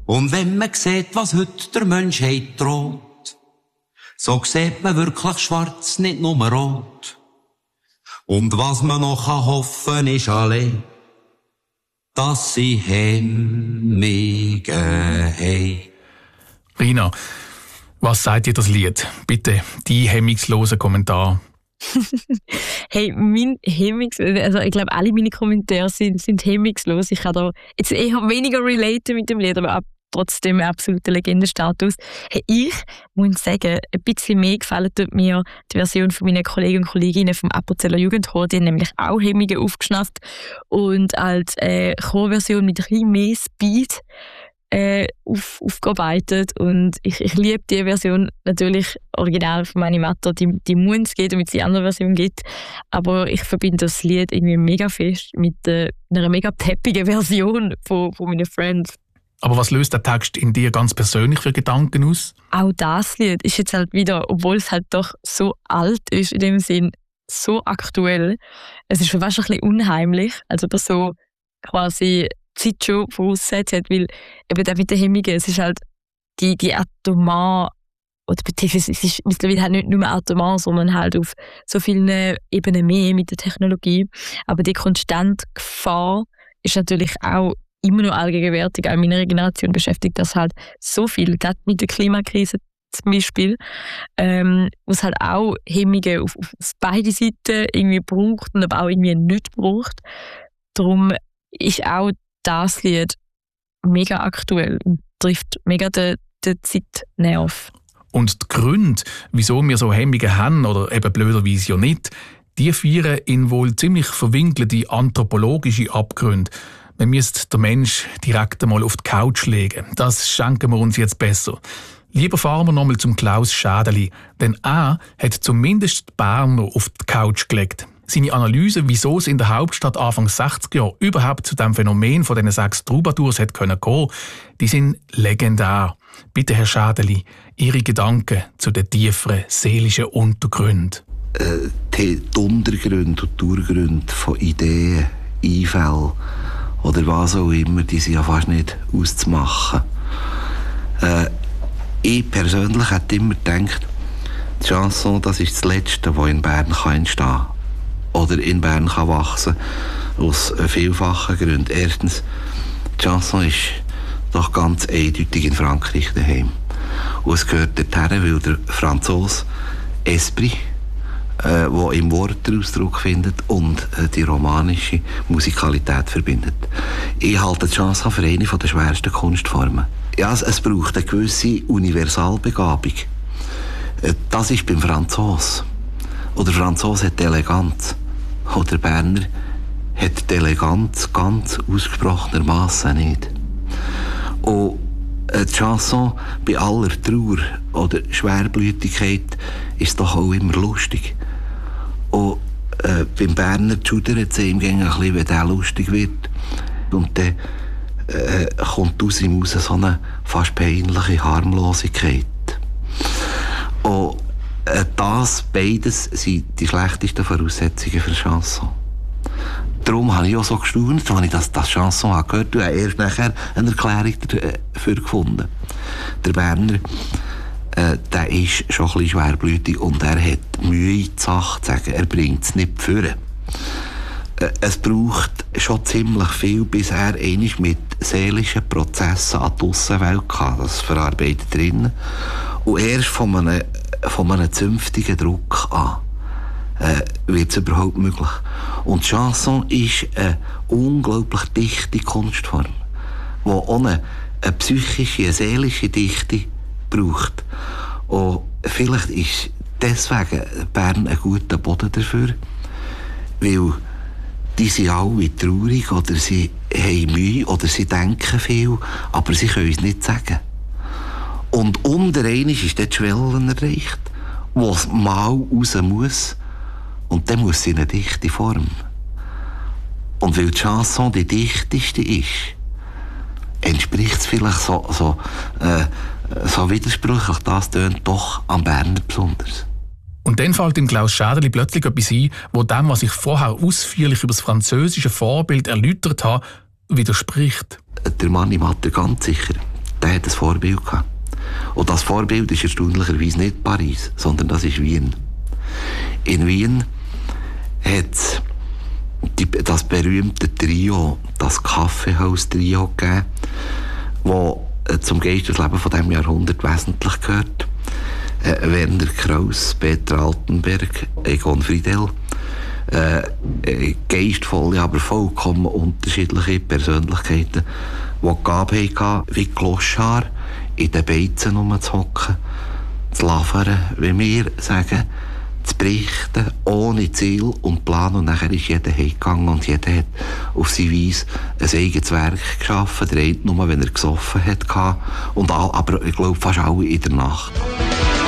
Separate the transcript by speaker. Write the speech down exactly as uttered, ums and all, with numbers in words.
Speaker 1: Und wenn man sieht, was heute der Menschheit droht, so sieht man wirklich schwarz, nicht nur rot. Und was man noch hoffen kann, ist allein, dass sie Hemmige haben.
Speaker 2: Rina, was sagt dir das Lied? Bitte, die hemmungslosen Kommentar.
Speaker 3: Hey, mein Hemmungs... Also ich glaube, alle meine Kommentare sind, sind hemmungslos. Ich kann da jetzt eher weniger relaten mit dem Lied, aber ab, trotzdem absoluter Legendenstatus. Hey, ich muss sagen, ein bisschen mehr gefällt mir die Version von meinen Kollegen und Kolleginnen vom Appenzeller Jugendchor. Die haben nämlich auch Hemmungen aufgeschnappt und als äh, Chorversion mit ein bisschen mehr Speed Äh, auf, aufgearbeitet. Und ich, ich liebe die Version natürlich original von Animator, die, die muss es geben, damit es die andere Version gibt. Aber ich verbinde das Lied irgendwie mega fest mit äh, einer mega peppigen Version von, von meinen Friends.
Speaker 2: Aber was löst der Text in dir ganz persönlich für Gedanken aus?
Speaker 3: Auch das Lied ist jetzt halt wieder, obwohl es halt doch so alt ist, in dem Sinn so aktuell. Es ist schon fast ein bisschen unheimlich, also dass so quasi Zeit schon vorausgesetzt hat, weil eben auch mit den Hemmungen, es ist halt die, die atomar, oder beziehungsweise es ist mittlerweile halt nicht nur atomar, sondern halt auf so vielen Ebenen mehr mit der Technologie. Aber die konstante Gefahr ist natürlich auch immer noch allgegenwärtig. Auch in meiner Generation beschäftigt das halt so viel, gerade mit der Klimakrise zum Beispiel, ähm, was halt auch Hemmungen auf, auf beide Seiten irgendwie braucht und aber auch irgendwie nicht braucht. Darum ist auch das Lied mega aktuell und trifft mega den, den Zeitnerv.
Speaker 2: Und die Gründe, wieso wir so Hemmungen haben, oder eben blöderweise ja nicht, die feiern in wohl ziemlich verwinkelte anthropologische Abgründe. Man müsste den Mensch direkt einmal auf die Couch legen. Das schenken wir uns jetzt besser. Lieber fahren wir nochmal zum Klaus Schädeli, denn er hat zumindest die Berner auf die Couch gelegt. Seine Analyse, wieso es in der Hauptstadt Anfang sechziger Jahre überhaupt zu dem Phänomen von diesen sechs Troubadours hätte kommen können, die sind legendär. Bitte, Herr Schädeli, Ihre Gedanken zu den tieferen seelischen Untergründen.
Speaker 4: Äh, die Untergründe und die Urgründe von Ideen, Einfällen oder was auch immer, die sind ja fast nicht auszumachen. Äh, ich persönlich hätte immer gedacht, die Chanson, das ist das Letzte, was in Bern entstehen kann. Oder in Bern kann wachsen, aus vielfachen Gründen. Erstens, die Chanson ist doch ganz eindeutig in Frankreich daheim. Und es gehört dorthin, weil der Franzose Esprit, äh, der im Wort den Ausdruck findet und äh, die romanische Musikalität verbindet. Ich halte die Chanson für eine der schwersten Kunstformen. Ja, es, es braucht eine gewisse Universalbegabung. Äh, das ist beim Franzosen. Oder der Franzose hat die Eleganz. Und der Berner hat die Eleganz ganz ausgesprochenermassen nicht. Und die Chanson, bei aller Trauer oder Schwerblütigkeit, ist doch auch immer lustig. Und äh, beim Berner schudert es ihm ein bisschen, wenn der lustig wird. Und dann äh, kommt aus ihm raus so eine fast peinliche Harmlosigkeit. Und das beides sind die schlechtesten Voraussetzungen für Chanson. Darum habe ich auch so gestaunt, als ich das, das Chanson gehört habe. Ich habe erst nachher eine Erklärung dafür gefunden. Der Berner, äh, der ist schon ein bisschen schwerblütig und er hat Mühe, die Sache zu sagen. Er bringt es nicht vor. Äh, es braucht schon ziemlich viel, bis er einmal mit seelischen Prozessen an die Aussenwelt kann. Das verarbeitet drinnen. Und erst von einem von einem zünftigen Druck an äh, wird es überhaupt möglich. Und die Chanson ist eine unglaublich dichte Kunstform, die auch eine, eine psychische, eine seelische Dichte braucht. Und vielleicht ist deswegen Bern ein guter Boden dafür, weil die sind alle traurig oder sie haben Mühe oder sie denken viel, aber sie können es nicht sagen. Und unter einmal ist dort die Schwelle erreicht, wo es mal raus muss. Und dann muss sie in eine dichte Form. Und weil die Chanson die dichteste ist, entspricht es vielleicht so, so, äh, so widersprüchlich, das tönt doch am Berner besonders.
Speaker 2: Und dann fällt dem Klaus Schädeli plötzlich etwas ein, wo dem, was ich vorher ausführlich über das französische Vorbild erläutert habe, widerspricht.
Speaker 4: Der Mann im Matter, ganz sicher. der hat ein Vorbild gehabt. Und das Vorbild ist erstaunlicherweise nicht Paris, sondern das ist Wien. In Wien hat es das berühmte Trio, das Kaffeehaus-Trio gegeben, das zum Geistesleben von diesem Jahrhundert wesentlich gehört. Äh, Werner Kraus, Peter Altenberg, Egon Friedel. Äh, geistvolle, aber vollkommen unterschiedliche Persönlichkeiten, die die Gabe hatten, wie Clochard in den Beizen rumzuhocken, zu lavern, wie wir sagen, zu berichten, ohne Ziel und Plan. Und nachher ist jeder heimgegangen und jeder hat auf seine Weise ein eigenes Werk geschaffen. Der eine nur, wenn er gesoffen hat. Und all, aber ich glaube fast alle in der Nacht.